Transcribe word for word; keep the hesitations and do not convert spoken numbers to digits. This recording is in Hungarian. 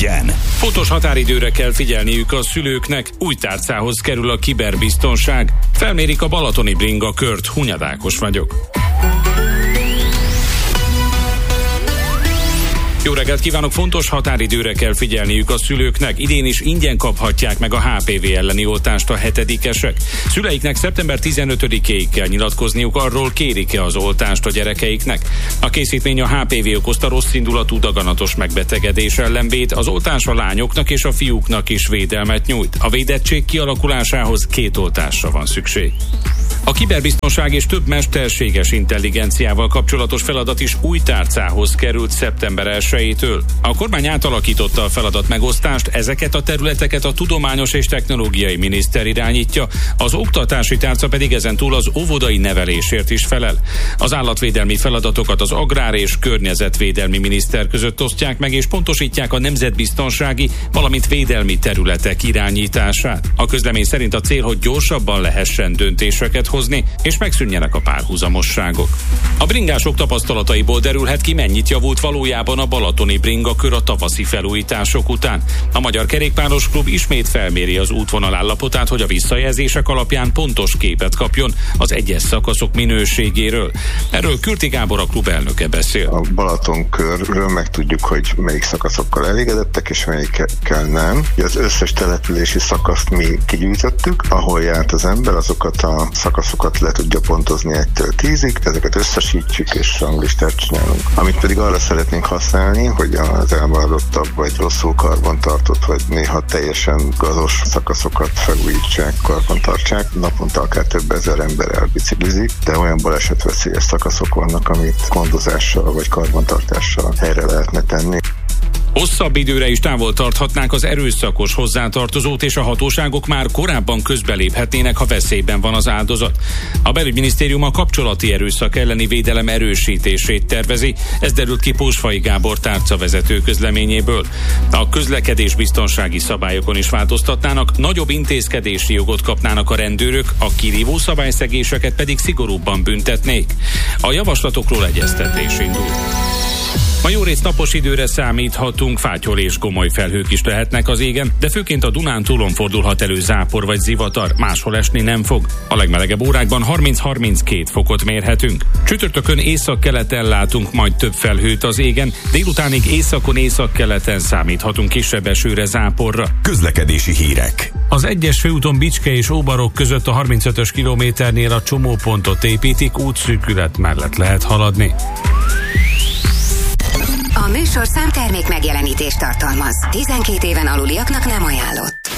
legyen. Fontos határidőre kell figyelniük a szülőknek, új tárcához kerül a kiberbiztonság. Felmérik a balatoni bringa kört, Hunyad Ákos vagyok. Jó reggelt kívánok! Fontos határidőre kell figyelniük a szülőknek. Idén is ingyen kaphatják meg a há pé vé elleni oltást a hetedikesek. Szüleiknek szeptember tizenötödikéig kell nyilatkozniuk arról, kérik-e az oltást a gyerekeiknek. A készítmény a há pé vé okozta rosszindulatú daganatos megbetegedés ellen véd, az oltás a lányoknak és a fiúknak is védelmet nyújt. A védettség kialakulásához két oltásra van szükség. A kiberbiztonság és több mesterséges intelligenciával kapcsolatos feladat is új tárcához került szeptember elsejétől. A kormány átalakította a feladat megosztást, ezeket a területeket a Tudományos és Technológiai Miniszter irányítja, az oktatási tárca pedig ezentúl az óvodai nevelésért is felel. Az állatvédelmi feladatokat az Agrár- és Környezetvédelmi Miniszter között osztják meg, és pontosítják a nemzetbiztonsági, valamint védelmi területek irányítását. A közlemény szerint a cél, hogy gyorsabban lehessen döntéseket hozni, és megszűnjenek a párhuzamosságok. A bringások tapasztalataiból derülhet ki, mennyit javult valójában a balatoni bringakör a tavaszi felújítások után. A Magyar Kerékpáros Klub ismét felméri az útvonal állapotát, hogy a visszajelzések alapján pontos képet kapjon az egyes szakaszok minőségéről. Erről Kürti Gábor, a klub elnöke beszél. A Balatonkörről megtudjuk, hogy melyik szakaszokkal elégedettek, és melyikkel nem. Az összes települési szakaszt mi kigyűjtöttük, ahol járt az ember, azokat a szakaszokat le tudja pontozni egytől tízig, ezeket összesítjük és ranglistát csinálunk. Amit pedig arra szeretnénk használni, hogy az elmaradottabb vagy rosszul karbantartott, vagy néha teljesen gazos szakaszokat felújítsák, karbantartsák. Naponta akár több ezer ember elbiciklizik, de olyan balesetveszélyes szakaszok vannak, amit gondozással vagy karbantartással helyre lehetne tenni. Hosszabb időre is távol tarthatnák az erőszakos hozzátartozót, és a hatóságok már korábban közbeléphetnének, ha veszélyben van az áldozat. A Belügyminisztérium a kapcsolati erőszak elleni védelem erősítését tervezi, ez derült ki Pósfai Gábor tárcavezető közleményéből. A közlekedésbiztonsági szabályokon is változtatnának, nagyobb intézkedési jogot kapnának a rendőrök, a kirívó szabályszegéseket pedig szigorúbban büntetnék. A javaslatokról egyeztetés indul. Ma jórészt napos időre számíthatunk, fátyol és gomoly felhők is lehetnek az égen, de főként a Dunántúlon fordulhat elő zápor vagy zivatar, máshol esni nem fog. A legmelegebb órákban harminc-harminckét fokot mérhetünk. Csütörtökön északkeleten látunk majd több felhőt az égen, délutánig északon északkeleten számíthatunk kisebb esőre, záporra. Közlekedési hírek. Az egyes főúton Bicske és Óbarok között a harmincötös kilométernél a csomópontot építik, útszűkület mellett lehet haladni. A műsorszám termék megjelenítést tartalmaz. tizenkét éven aluliaknak nem ajánlott.